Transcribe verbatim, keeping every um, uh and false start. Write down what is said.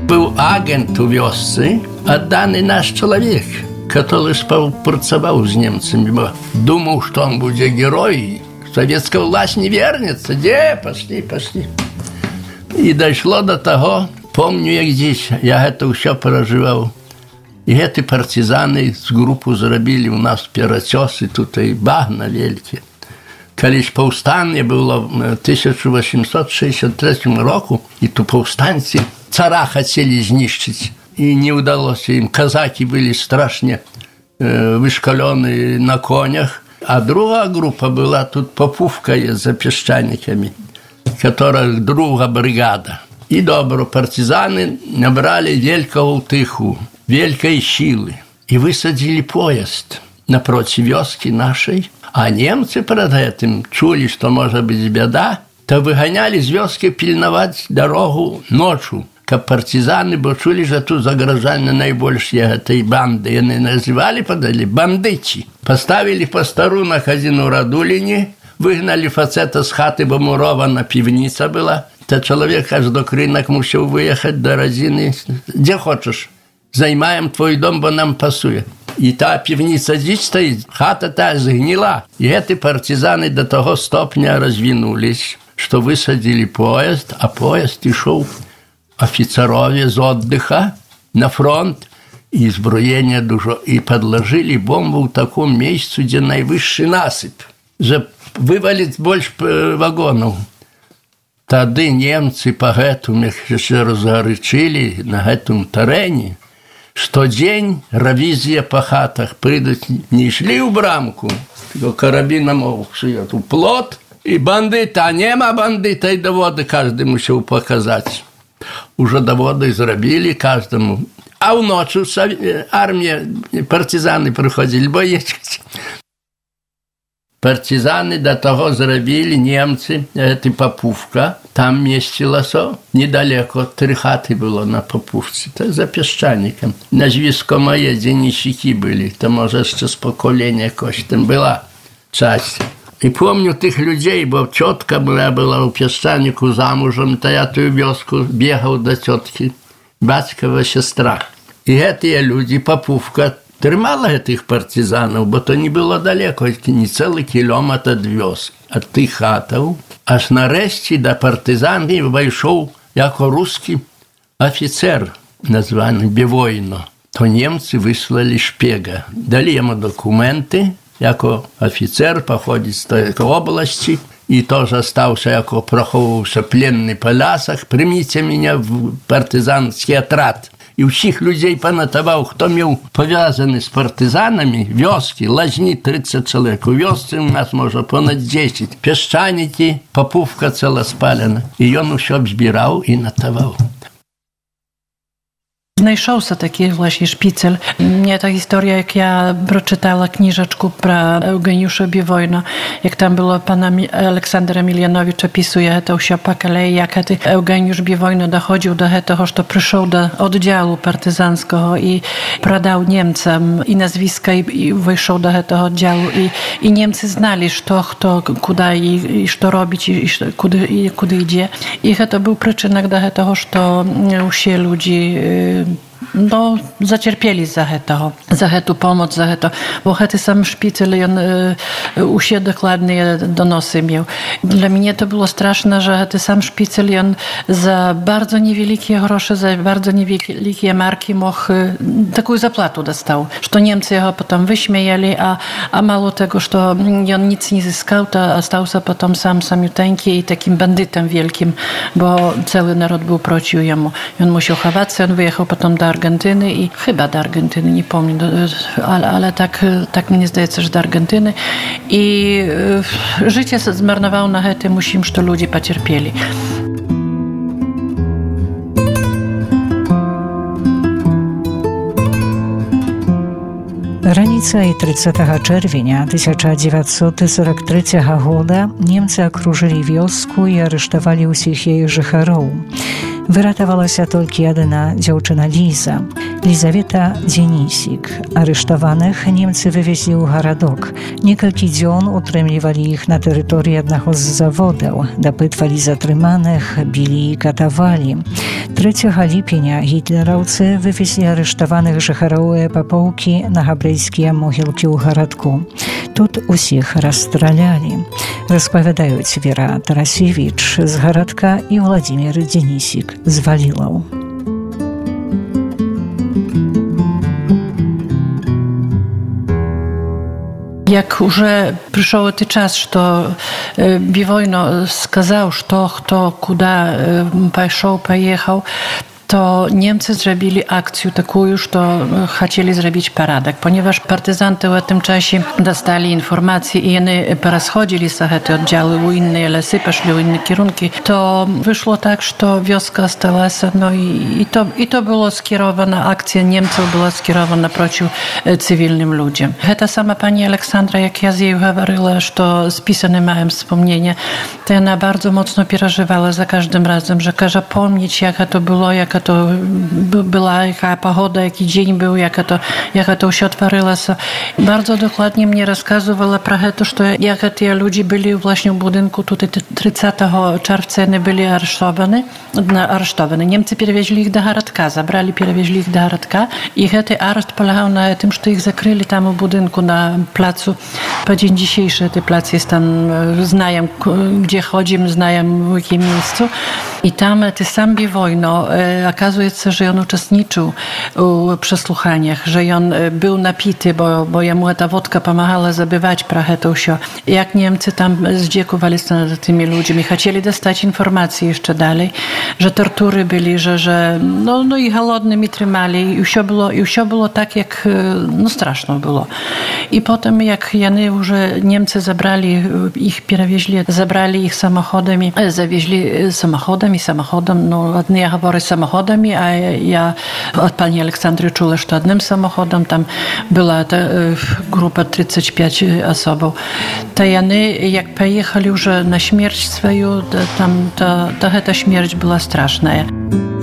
Był agent u wioscy, a dany nasz człowiek, który współpracował z Niemcami, bo думал, что он будет герой. Советская власть не вернется. Где? Пошли, пошли. И дошло до того, помню, як здесь, я это все переживал. И эти партизаны с группу зарабили у нас перечесы, тут и багна великие. Когда повстание было в тысяча восемьсот шестьдесят третьем року, и то повстанцы цара хотели знищить, и не удалось им. Казаки были страшно э, вышкаленные на конях, а другая группа была тут Попувка за песчаниками, которая другая бригада. И добро партизаны набрали великого утыху, великой силы, и высадили поезд напротив вёски нашей. А немцы перед этим чули, что может быть беда, то выгоняли с вёски пильновать дорогу ночью. Как партизаны, бо чули, что тут загрожали наибольшие этой банды. И они называли, подали, бандычи. Поставили постару на хазину Радулине, выгнали фацета с хаты, бо мурована пивница была. То человек аж до кринок мусил выехать до Розины. Где хочешь? Займаем твой дом, бо нам пасує. І та півниця здесь стоїть, хата та згнила. І эти партизаны до того стопня розвинулись, що висадили поїзд, а поїзд ішов офіцерові з отдыха на фронт, і зброєння дуже. І подложили бомбу в такому місці, де найвищий насип. Вже вивалить більше вагонів. Тоді німці по гэтому ще розгарячили на гэтому терені, что день ревизия по хатах придут, не шли в брамку, tylko карабином суют в плот, и бандита, а нема бандита, и доводы каждый мусил показать. Уже доводы зробили каждому. А в ночь армия, партизаны приходили, боечки. Партизаны до того зробили, немцы, это Попувка, там местилося, недалеко, три хаты было на Попувці, это за песчаником. На Звіскомає денщики были, то може ще з покоління якось там була часть. І помню тих людей, бо тітка моя була у песчанику замужем, то я ту вёску бігав до тітки, батькова сестра. І эти люди, Попувка, тримала этих партизанов, бо то не было далеко, не целый километр от вёски, от тих хатов. Аж нарешті до партизанів вийшов яко русский офіцер, названий Бівойно. То німці вислали шпіга. Дали йому документи, яко офіцер походить з тої області, і теж остався, яко проховувався пленний по лясах. Прийміть мене в партизанський отряд. І всіх людей понатовав, хто мав пов'язаний з партизанами, вёски, лажні тридцять чоловік. У вёсці у нас, може, понад десять. Песчаники, Попувка ціла спалена. І він усе збирав і натовав. Znajшовся такий właśnie szpicel. Mnie ta historia, jak ja przeczytała kniżeczku про Eugeniusza Biewojna, jak tam było pana Aleksandra Milianowicza pisuje to się po kolei, jak Eugeniusz Biewojna dochodził do tego, że przyszedł do oddziału partyzanskiego i pradał Niemcom i nazwiska i, i wyszedł do tego oddziału i, i Niemcy znali, co, kto, kuda i, i co robić i, i kudy, i kudy idzie. I to był przyczynek do tego, że usie ludzi no, zacierpieli za to, za tę pomoc, za to, bo ten sam szpicel on y, u siebie dokładnie donosy miał. Dla mnie to było straszne, że ten sam szpicel on za bardzo niewielkie grosze, za bardzo niewielkie marki mógł taką zapłatę dostał, że Niemcy jego potem wyśmiejali, a, a mało tego, że on nic nie zyskał, to stał się potem sam samiuteńki i takim bandytem wielkim, bo cały naród był przeciw jemu. I on musiał chować się, on wyjechał potem do Argentyny i chyba do Argentyny, nie pamiętam, ale, ale tak, tak mnie zdaje się, że do Argentyny. I y, życie się zmarnowało na tym, musimy, że ludzie pocierpieli. Раніцай тридцятага чэрвеня тысяча дзевяцьсот сорок трэцяга года немцы акружылі вёску і арыштавалі ўсіх яе жыхароў. Выратавалася толькі адна дзяўчына Ліза, Лізавета Дзенісік. Арыштаваных немцы вывезлі ў гарадок. Некалькі дзён утрымлівалі іх на тэрыторыі аднаго з заводаў, дапытвалі затрыманых, білі і катавалі. tрэцяга ліпеня гітлераўцы вывезлі арыштаваных жыхароў эпапоўкі на габрэйскія могілкі ў гарадку. Тут усіх расстралялі. Распавядаюць Вера Тарасевіч з гарадка і Владзімір Денісік з Валілаў. Jak уже пришел этот час, что Бивойно сказал, что кто куда пошел, поехал, to Niemcy zrobili akcję taką, że chcieli zrobić paradek, ponieważ partyzanty w tym czasie dostali informacje i oni porozchodzili się te oddziały w inne lasy, poszli w inne kierunki, to wyszło tak, że wioska stała się, no i, i, to, i to było skierowana, akcja Niemców była skierowana przeciw cywilnym ludziom. Ta sama pani Aleksandra, jak ja z jej mówiła, że spisane miałem wspomnienie, to ona bardzo mocno przeżywała za każdym razem, że każe pomnieć, jaka to było, jaka to była, jaka pogoda, jaki dzień był, jaka to, jaka to się otworzyło. Bardzo dokładnie mnie rozkazywała про to, że jak te ludzie byli właśnie w budynku, tutaj trzydziestego czerwca oni byli aresztowani, aresztowani. Niemcy przewieźli ich do Garadka, zabrali, przewieźli ich do Garadka i ten areszt polegał na tym, że ich zakryli tam w budynku na placu. Po dzień dzisiejszy ten plac jest tam, znają gdzie chodzimy, znają w jakim miejscu i tam ty sam Bivojno, okazuje się, że on uczestniczył w przesłuchaniach, że on był napity, bo, bo jemu ta wódka pomagała zabywać prachę to się. Jak Niemcy tam zdziekowali się nad tymi ludźmi, chcieli dostać informacje jeszcze dalej, że tortury byli, że, że no, no i głodnymi trzymali i wszystko było, i wszystko było tak, jak no straszno było. I potem jak jany już Niemcy zabrali ich, przewieźli, zabrali ich samochodami, zawieźli samochodem i samochodem, no ładnie ja mówię samochodami, a ja od pani Aleksandry czuła, że jednym samochodem tam była ta grupa trzydzieści pięć osób. To jany, jak pojechali już na śmierć swoją, tam ta, ta, ta śmierć była straszna.